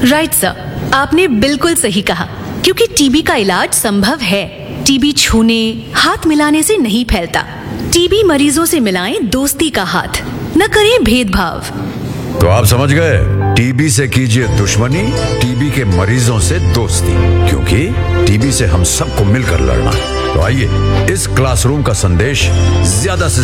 Right sir, आपने बिल्कुल सही कहा, क्योंकि टीबी का इलाज संभव है। टीबी छूने, हाथ मिलाने से नहीं फैलता। टीबी मरीजों से मिलाएं दोस्ती का हाथ, न करें भेदभाव। तो आप समझ गए, टीबी से कीजिए दुश्मनी, टीबी के मरीजों से दोस्ती, क्योंकि टीबी से हम सबको मिलकर लड़ना है। तो आइए इस क्लासरूम का संदेश ज्यादा से